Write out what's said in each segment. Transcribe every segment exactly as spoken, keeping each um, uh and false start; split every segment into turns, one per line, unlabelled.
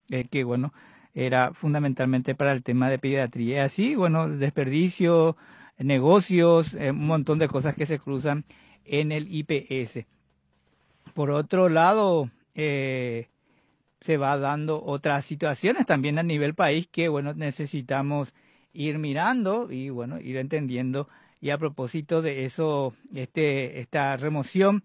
eh, que bueno, era fundamentalmente para el tema de pediatría. Así, bueno, desperdicio, negocios, eh, un montón de cosas que se cruzan en el I P S. Por otro lado, eh, se va dando otras situaciones también a nivel país que, bueno, necesitamos ir mirando y, bueno, ir entendiendo. Y a propósito de eso, este, esta remoción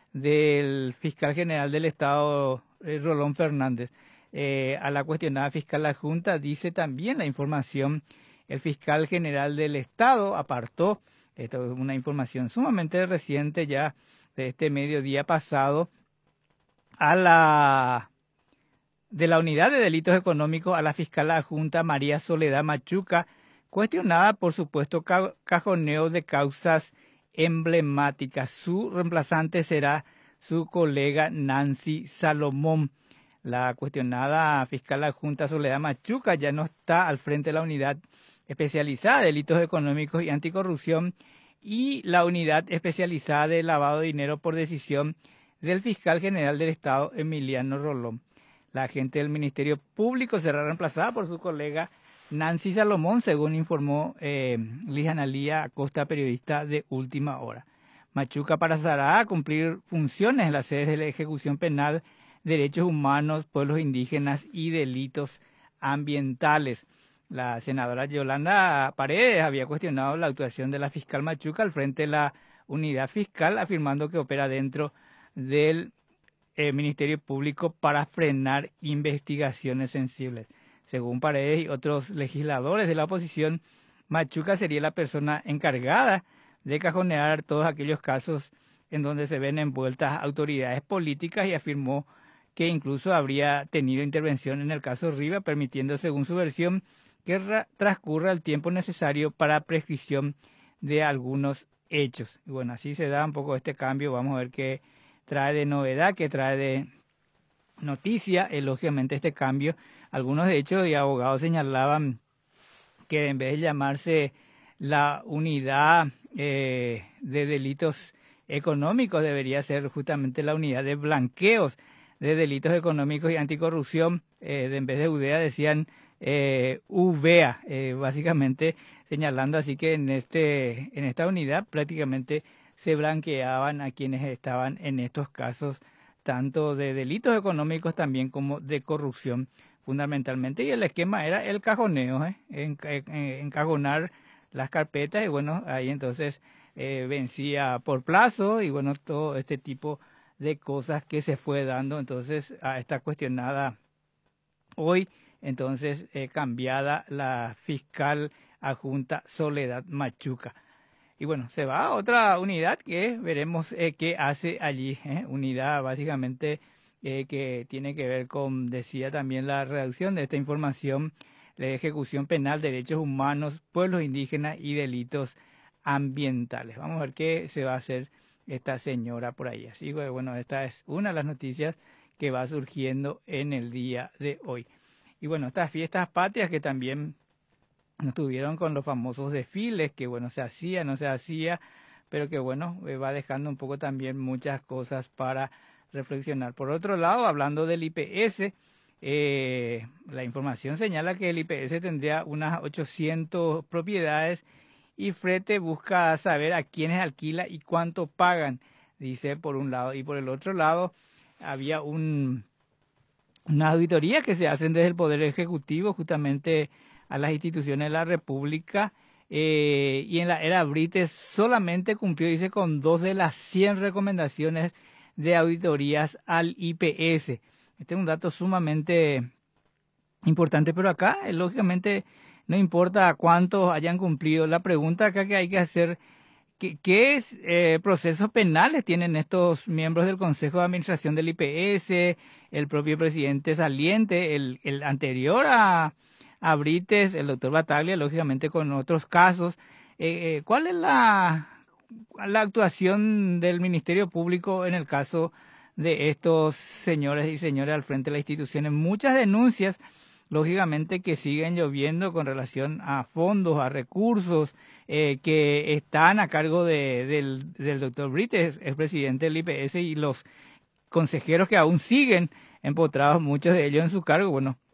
del fiscal general del Estado, eh, Rolón Fernández, eh, a la cuestionada fiscal adjunta, dice también la información, el fiscal general del Estado apartó, esto es una información sumamente reciente ya de este mediodía pasado, a la de la Unidad de Delitos Económicos a la fiscal adjunta María Soledad Machuca, cuestionada por supuesto ca cajoneo de causas emblemáticas. Su reemplazante será su colega Nancy Salomón. La cuestionada fiscal adjunta Soledad Machuca ya no está al frente de la Unidad Especializada de Delitos Económicos y Anticorrupción y la Unidad Especializada de Lavado de Dinero por decisión del fiscal general del Estado, Emiliano Rolón. La agente del Ministerio Público será reemplazada por su colega Nancy Salomón, según informó eh, Liz Analía Acosta, periodista de Última Hora. Machuca pasará a cumplir funciones en las sedes de la Ejecución Penal, Derechos Humanos, Pueblos Indígenas y Delitos Ambientales. La senadora Yolanda Paredes había cuestionado la actuación de la fiscal Machuca al frente de la unidad fiscal, afirmando que opera dentro del Eh, Ministerio Público para frenar investigaciones sensibles. Según Paredes y otros legisladores de la oposición, Machuca sería la persona encargada de cajonear todos aquellos casos en donde se ven envueltas autoridades políticas y afirmó que incluso habría tenido intervención en el caso Riva, permitiendo, según su versión, que transcurra el tiempo necesario para prescripción de algunos hechos. Y bueno, así se da un poco este cambio. Vamos a ver qué trae de novedad, que trae de noticia, eh, lógicamente este cambio. Algunos de hecho y abogados señalaban que en vez de llamarse la unidad eh, de delitos económicos, debería ser justamente la unidad de blanqueos de delitos económicos y anticorrupción. Eh, de, en vez de U D E A decían eh, U V E A, eh, básicamente señalando así que en, este, en esta unidad prácticamente se blanqueaban a quienes estaban en estos casos, tanto de delitos económicos también como de corrupción, fundamentalmente. Y el esquema era el cajoneo, ¿eh? en, en, encajonar las carpetas y bueno, ahí entonces eh, vencía por plazo y bueno, todo este tipo de cosas que se fue dando entonces a esta cuestionada hoy, entonces eh, cambiada la fiscal adjunta Soledad Machuca. Y bueno, se va a otra unidad que veremos eh, qué hace allí. ¿eh? Unidad básicamente eh, que tiene que ver con, decía también la redacción de esta información, la ejecución penal, derechos humanos, pueblos indígenas y delitos ambientales. Vamos a ver qué se va a hacer esta señora por ahí. Así que bueno, esta es una de las noticias que va surgiendo en el día de hoy. Y bueno, estas fiestas patrias que también nos tuvieron con los famosos desfiles, que bueno, se hacía, no se hacía, pero que bueno, eh, va dejando un poco también muchas cosas para reflexionar. Por otro lado, hablando del I P S, eh, la información señala que el I P S tendría unas ochocientas propiedades y Frete busca saber a quiénes alquila y cuánto pagan, dice por un lado. Y por el otro lado, había un, una auditoría que se hacen desde el Poder Ejecutivo justamente a las instituciones de la República eh, y en la era Brites solamente cumplió, dice, con dos de las cien recomendaciones de auditorías al I P S. Este es un dato sumamente importante, pero acá eh, lógicamente no importa cuántos hayan cumplido. La pregunta acá que hay que hacer, ¿qué, qué eh, procesos penales tienen estos miembros del Consejo de Administración del I P S, el propio presidente saliente, el, el anterior a a Brites, el doctor Bataglia, lógicamente con otros casos? Eh, ¿Cuál es la, la actuación del Ministerio Público en el caso de estos señores y señoras al frente de las instituciones? Muchas denuncias, lógicamente, que siguen lloviendo con relación a fondos, a recursos eh, que están a cargo de, del, del doctor Brites, es presidente del I P S, y los consejeros que aún siguen empotrados, muchos de ellos en su cargo. Bueno,